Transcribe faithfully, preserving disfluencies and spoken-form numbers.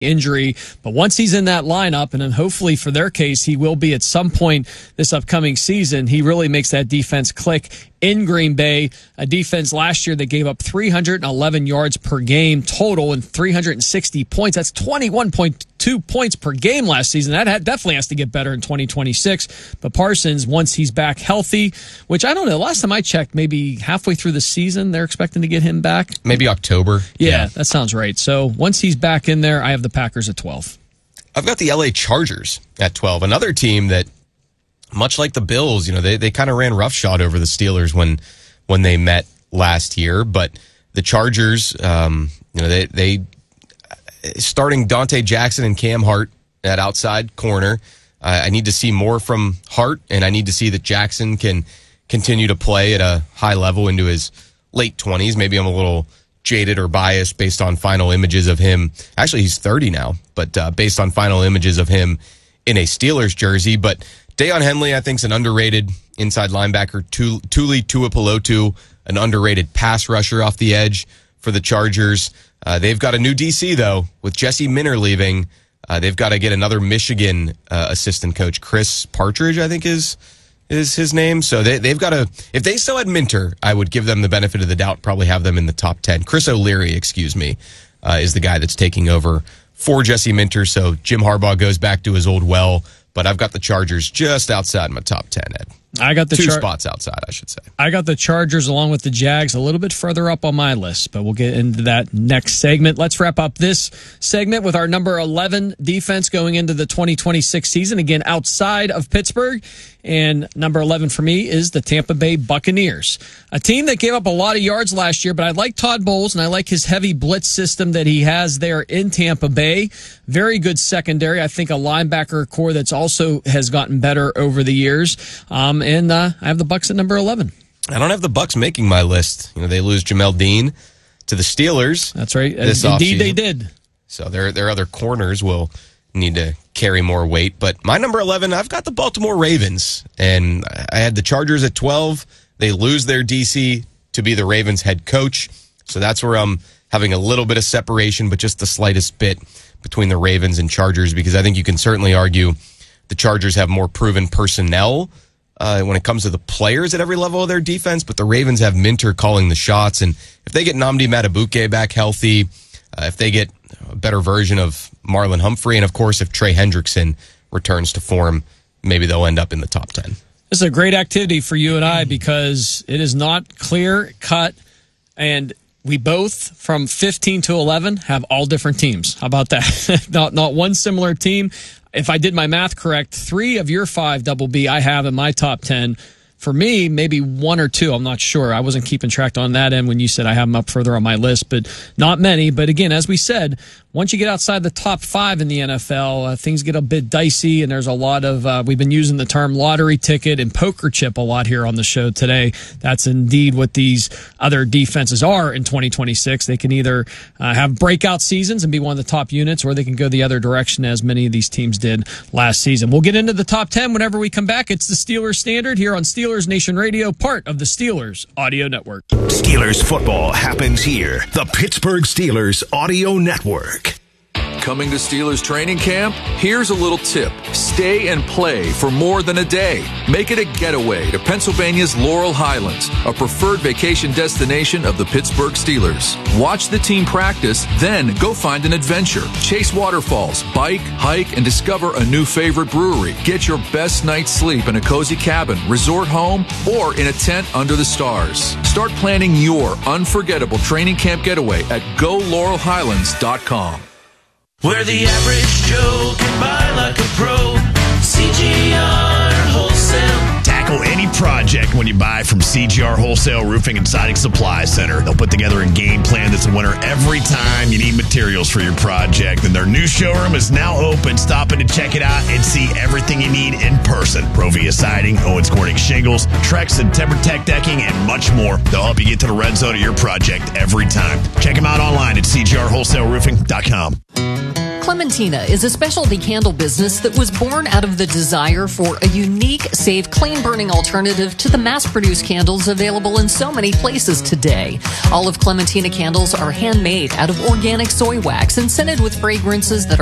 injury, but once he's in that lineup, and then hopefully for their case, he will be at some point this upcoming season, he really makes that defense click in Green Bay, a defense last year that gave up three hundred eleven yards per game total and three hundred sixty points. That's twenty-one point two points per game last season. That definitely has to get better in twenty twenty-six. But Parsons, once he's back healthy, which I don't know, last time I checked, maybe halfway through the season, they're expecting to get him back. Maybe October. Yeah, yeah. that sounds right. So once he's back in there, I have the Packers at twelve. I've got the L A Chargers at twelve. Another team that, much like the Bills, you know, they, they kind of ran roughshod over the Steelers when when they met last year. But the Chargers, um, you know, they they starting Dante Jackson and Cam Hart at outside corner. Uh, I need to see more from Hart, and I need to see that Jackson can continue to play at a high level into his late twenties. Maybe I'm a little jaded or biased based on final images of him. Actually, he's thirty now, but uh, based on final images of him in a Steelers jersey. But Deion Henley, I think, is an underrated inside linebacker. Tuli Tuipulotu, an underrated pass rusher off the edge for the Chargers. Uh, they've got a new D C, though, with Jesse Minter leaving. Uh, they've got to get another Michigan uh, assistant coach. Chris Partridge, I think, is is his name. So they, they've got to, if they still had Minter, I would give them the benefit of the doubt, probably have them in the top ten. Chris O'Leary, excuse me, uh, is the guy that's taking over for Jesse Minter. So Jim Harbaugh goes back to his old well. But I've got the Chargers just outside my top ten, Ed. I got the Two char- spots outside, I should say. I got the Chargers along with the Jags a little bit further up on my list, but we'll get into that next segment. Let's wrap up this segment with our number eleven defense going into the twenty twenty-six season, again, outside of Pittsburgh. And number eleven for me is the Tampa Bay Buccaneers, a team that gave up a lot of yards last year, but I like Todd Bowles, and I like his heavy blitz system that he has there in Tampa Bay. Very good secondary. I think a linebacker core that's also has gotten better over the years. Um, and uh, I have the Bucs at number eleven. I don't have the Bucs making my list. You know, they lose Jamel Dean to the Steelers. That's right. This Indeed, offseason. they did. So their their other corners will need to carry more weight. But my number eleven, I've got the Baltimore Ravens, and I had the Chargers at twelve. They lose their D C to be the Ravens head coach. So that's where I'm having a little bit of separation, but just the slightest bit between the Ravens and Chargers, because I think you can certainly argue the Chargers have more proven personnel uh, when it comes to the players at every level of their defense, but the Ravens have Minter calling the shots. And if they get Nnamdi Madubuike back healthy, uh, if they get a better version of Marlon Humphrey, and of course, if Trey Hendrickson returns to form, maybe they'll end up in the top ten. This is a great activity for you and I because it is not clear cut, and we both, from fifteen to eleven, have all different teams. How about that? not not one similar team. If I did my math correct, three of your five double B I have in my top ten. For me, maybe one or two. I'm not sure. I wasn't keeping track on that end when you said I have them up further on my list, but not many. But again, as we said, once you get outside the top five in the N F L, uh, things get a bit dicey, and there's a lot of, uh, we've been using the term lottery ticket and poker chip a lot here on the show today. That's indeed what these other defenses are in twenty twenty-six. They can either uh, have breakout seasons and be one of the top units, or they can go the other direction, as many of these teams did last season. We'll get into the top ten whenever we come back. It's the Steelers Standard here on Steelers Nation Radio, part of the Steelers Audio Network. Steelers football happens here. The Pittsburgh Steelers Audio Network. Coming to Steelers training camp? Here's a little tip. Stay and play for more than a day. Make it a getaway to Pennsylvania's Laurel Highlands, a preferred vacation destination of the Pittsburgh Steelers. Watch the team practice, then go find an adventure. Chase waterfalls, bike, hike, and discover a new favorite brewery. Get your best night's sleep in a cozy cabin, resort home, or in a tent under the stars. Start planning your unforgettable training camp getaway at go laurel highlands dot com. Where the average Joe can buy like a pro. C G R Wholesale. Tackle any project when you buy from C G R Wholesale Roofing and Siding Supply Center. They'll put together a game plan that's a winner every time you need materials for your project. And their new showroom is now open. Stop in to check it out and see everything you need in person. Provia Siding, Owens Corning Shingles, Trex and TimberTech Decking, and much more. They'll help you get to the red zone of your project every time. Check them out online at C G R wholesale roofing dot com. Clementina is a specialty candle business that was born out of the desire for a unique, safe, clean-burning alternative to the mass-produced candles available in so many places today. All of Clementina candles are handmade out of organic soy wax and scented with fragrances that are